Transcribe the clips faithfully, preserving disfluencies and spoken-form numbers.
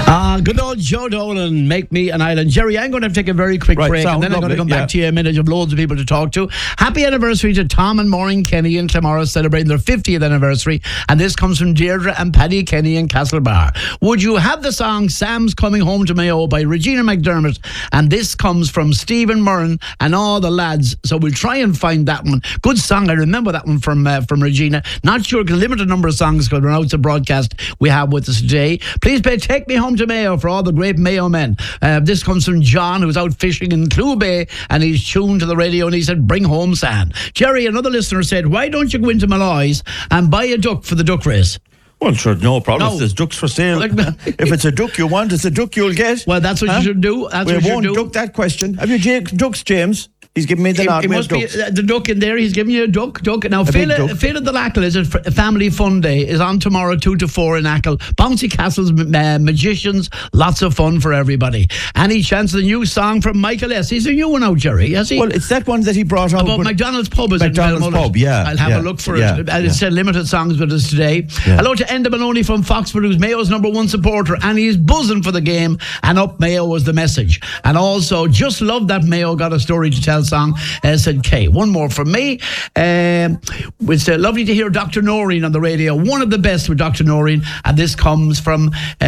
Ah, uh, good old Joe Dolan, Make Me an Island. Jerry, I'm going to take a very quick right, break and then I'm going to come back yeah. to you in a minute of loads of people to talk to. Happy anniversary to Tom and Maureen Kenny and tomorrow celebrating their fiftieth anniversary. And this comes from Deirdre and Paddy Kenny in Castlebar. Would you have the song Sam's Coming Home to Mayo by Regina McDermott? And this comes from Stephen Murren and all the lads. So we'll try and find that one. Good song. I remember that one from uh, from Regina. Not sure, because limited number of songs because we're out to broadcast we have with us today. Please play Take Me Home to Mayo for all the great Mayo men. Uh, this comes from John, who's out fishing in Clew Bay, and he's tuned to the radio and he said, bring home sand. Jerry, another listener said, why don't you go into Malloy's and buy a duck for the duck race? Well, sure, no problem. No. There's ducks for sale. If it's a duck you want, it's a duck you'll get. Well, that's what huh? you should do. That's we what you won't should do. duck that question. Have you Jake, ducks, James? He's giving me the nod. It, it must be uh, the duck in there. He's giving you a duck. Duck. Now, Fela the Lackle is a family fun day. Is on tomorrow, two to four in Achill. Bouncy castles, uh, magicians, lots of fun for everybody. Any chance of the new song from Michael S? He's a new one out, Jerry. Has he? Well, it's that one that he brought out about McDonald's Pub. Is McDonald's Pub. Yeah, I'll have yeah, a look for yeah, it. Yeah. It said limited songs with us today. Yeah. Hello to Enda Maloney from Foxford, who's Mayo's number one supporter, and he's buzzing for the game. And up Mayo was the message. And also, just love that Mayo got a story to tell song. Uh, said Kay. One more from me. Um, it's uh, lovely to hear Doctor Noreen on the radio. One of the best with Doctor Noreen, and this comes from. Uh,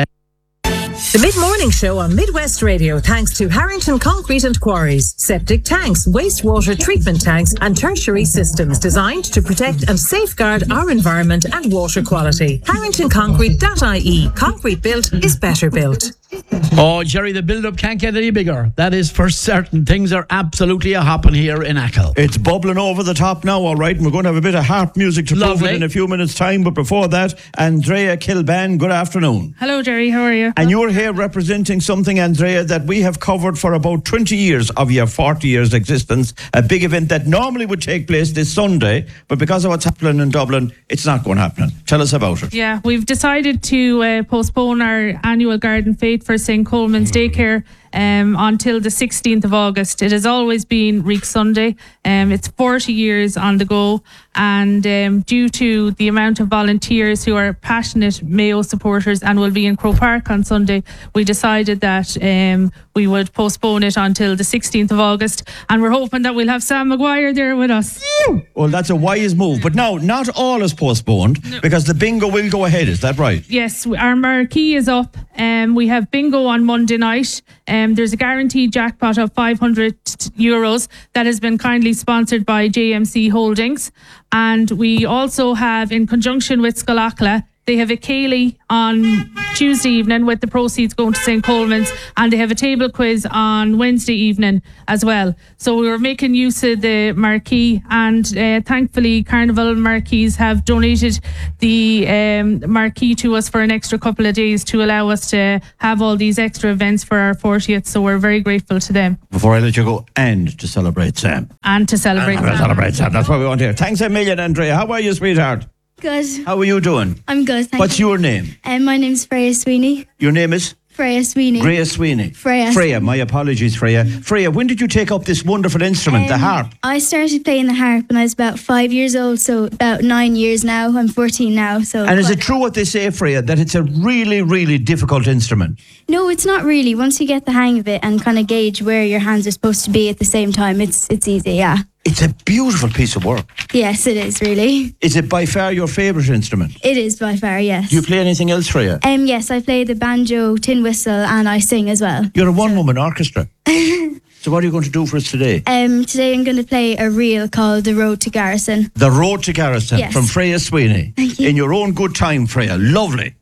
The Mid-Morning Show on Midwest Radio, thanks to Harrington Concrete and Quarries, septic tanks, wastewater treatment tanks and tertiary systems designed to protect and safeguard our environment and water quality. harrington concrete dot I E. Concrete built is better built. Oh, Jerry, the build-up can't get any bigger. That is for certain. Things are absolutely a hopping here in Achill. It's bubbling over the top now, all right, and we're going to have a bit of harp music to prove it in a few minutes' time. But before that, Andrea Kilban, good afternoon. Hello, Jerry. How are you? And you're here representing something, Andrea, that we have covered for about twenty years of your forty years existence. A big event that normally would take place this Sunday, but because of what's happening in Dublin, it's not going to happen. Tell us about it. Yeah, we've decided to uh, postpone our annual garden fete for Saint Coleman's Daycare um, until the sixteenth of August. It has always been Reek Sunday. Um, it's forty years on the go, and um, due to the amount of volunteers who are passionate Mayo supporters and will be in Croke Park on Sunday, we decided that um, we would postpone it until the sixteenth of August, and we're hoping that we'll have Sam Maguire there with us. Well, that's a wise move. But now, not all is postponed, no. because the bingo will go ahead. Is that right? Yes, our marquee is up. Um, we have bingo on Monday night. Um, there's a guaranteed jackpot of five hundred euros that has been kindly sponsored by J M C Holdings. And we also have, in conjunction with Scolacla, they have a Ceilidh on Tuesday evening with the proceeds going to Saint Coleman's, and they have a table quiz on Wednesday evening as well. So we were making use of the marquee, and uh, thankfully Carnival Marquees have donated the um, marquee to us for an extra couple of days to allow us to have all these extra events for our fortieth. So we're very grateful to them. Before I let you go, and to celebrate Sam. And to celebrate and Sam. celebrate Sam. That's what we want to hear. Thanks a million, Andrea. How are you, sweetheart? Good. How are you doing? I'm good, thank What's you. your name? Um, my name's Freya Sweeney. Your name is? Freya Sweeney. Freya Sweeney. Freya. Freya, my apologies, Freya. Freya, when did you take up this wonderful instrument, um, the harp? I started playing the harp when I was about five years old, so about nine years now. I'm fourteen now. So. And is it true what they say, Freya, that it's a really, really difficult instrument? No, it's not really. Once you get the hang of it and kind of gauge where your hands are supposed to be at the same time, it's it's easy, yeah. It's a beautiful piece of work. Yes, it is, really. Is it by far your favourite instrument? It is by far, yes. Do you play anything else, Freya? Um, yes, I play the banjo, tin whistle, and I sing as well. You're a one-woman orchestra. So what are you going to do for us today? Um, today I'm going to play a reel called The Road to Garrison. The Road to Garrison, yes. from Freya Sweeney. Thank you. In your own good time, Freya. Lovely.